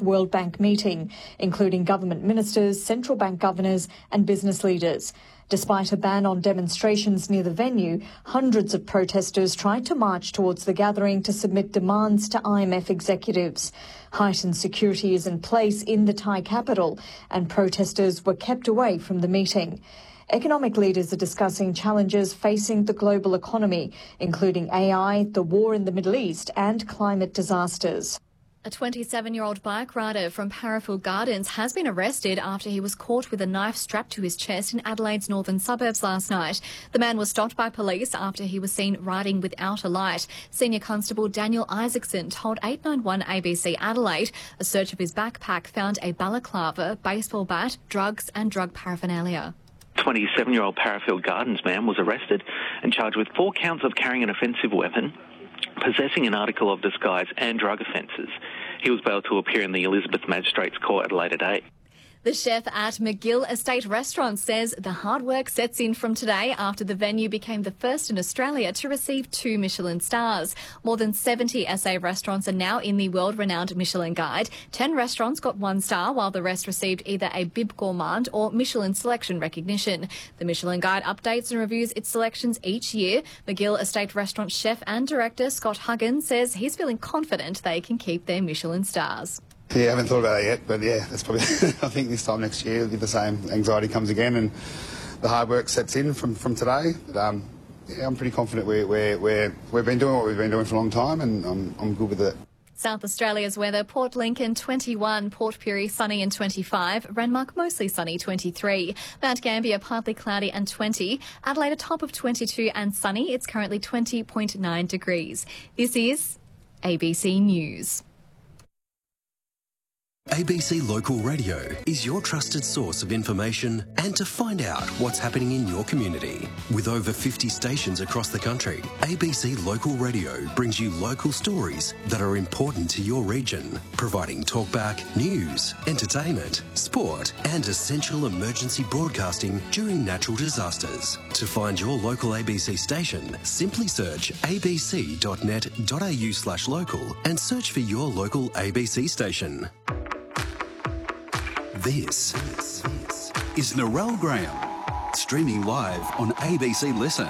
World Bank meeting, including government ministers, central bank governors and business leaders. Despite a ban on demonstrations near the venue, hundreds of protesters tried to march towards the gathering to submit demands to IMF executives. Heightened security is in place in the Thai capital, and protesters were kept away from the meeting. Economic leaders are discussing challenges facing the global economy, including AI, the war in the Middle East and climate disasters. A 27-year-old bike rider from Parafield Gardens has been arrested after he was caught with a knife strapped to his chest in Adelaide's northern suburbs last night. The man was stopped by police after he was seen riding without a light. Senior Constable Daniel Isaacson told 891 ABC Adelaide a search of his backpack found a balaclava, baseball bat, drugs and drug paraphernalia. 27-year-old Parafield Gardens man was arrested and charged with 4 counts of carrying an offensive weapon, possessing an article of disguise and drug offences. He was bailed to appear in the Elizabeth Magistrates Court at a later date. The chef at McGill Estate Restaurant says the hard work sets in from today after the venue became the first in Australia to receive 2 Michelin stars. More than 70 SA restaurants are now in the world-renowned Michelin Guide. 10 restaurants got 1 star, while the rest received either a Bib Gourmand or Michelin selection recognition. The Michelin Guide updates and reviews its selections each year. McGill Estate Restaurant chef and director Scott Huggins says he's feeling confident they can keep their Michelin stars. Yeah, I haven't thought about it yet, but yeah, that's probably, I think this time next year, the same anxiety comes again and the hard work sets in from today. But, yeah, I'm pretty confident we've been doing what we've been doing for a long time, and I'm good with it. South Australia's weather: Port Lincoln 21, Port Pirie sunny and 25, Renmark mostly sunny 23, Mount Gambier partly cloudy and 20, Adelaide a top of 22 and sunny. It's currently 20.9 degrees. This is ABC News. ABC Local Radio is your trusted source of information and to find out what's happening in your community. With over 50 stations across the country, ABC Local Radio brings you local stories that are important to your region, providing talkback, news, entertainment, sport and essential emergency broadcasting during natural disasters. To find your local ABC station, simply search abc.net.au/local and search for your local ABC station. This is Narelle Graham, streaming live on ABC Listen.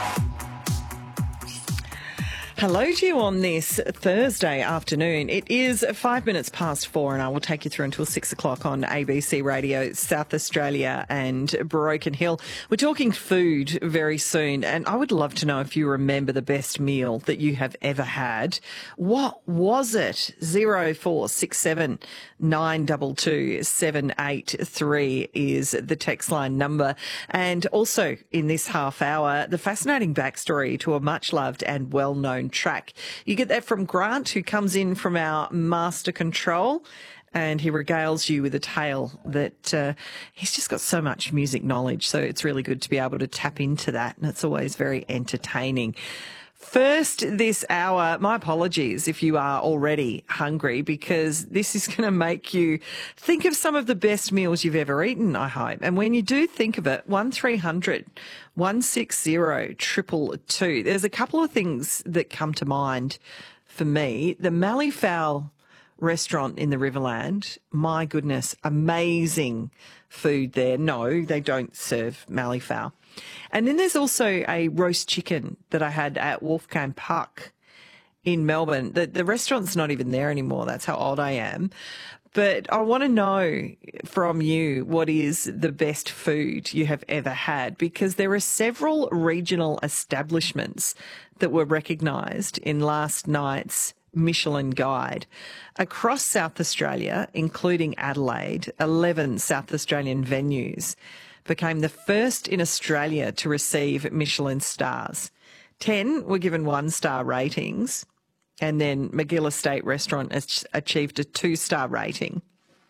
Hello to you on this Thursday afternoon. It is 5 minutes past 4 and I will take you through until 6 o'clock on ABC Radio, South Australia and Broken Hill. We're talking food very soon, and I would love to know if you remember the best meal that you have ever had. What was it? 0467 922 783 is the text line number. And also in this half hour, the fascinating backstory to a much loved and well-known track. You get that from Grant, who comes in from our master control, and he regales you with a tale that he's just got so much music knowledge, so it's really good to be able to tap into that, and it's always very entertaining. First this hour, my apologies if you are already hungry, because this is going to make you think of some of the best meals you've ever eaten, I hope. And when you do think of it, 1300 160 222. There's a couple of things that come to mind for me. The Malleefowl restaurant in the Riverland, my goodness, amazing food there. No, they don't serve malleefowl. And then there's also a roast chicken that I had at Wolfgang Puck in Melbourne. The restaurant's not even there anymore. That's how old I am. But I want to know from you, what is the best food you have ever had? Because there are several regional establishments that were recognised in last night's Michelin Guide. Across South Australia, including Adelaide, 11 South Australian venues became the first in Australia to receive Michelin stars. 10 were given 1-star ratings, and then McGill Estate Restaurant achieved a 2-star rating.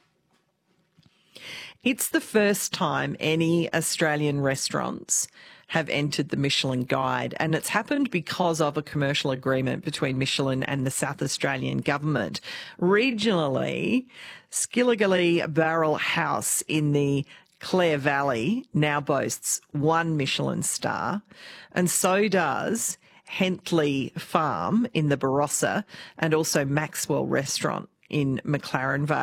It's the first time any Australian restaurants have entered the Michelin Guide, and it's happened because of a commercial agreement between Michelin and the South Australian government. Regionally, Skilligalee Barrel House in the Clare Valley now boasts 1 Michelin star, and so does Hentley Farm in the Barossa, and also Maxwell Restaurant in McLaren Vale.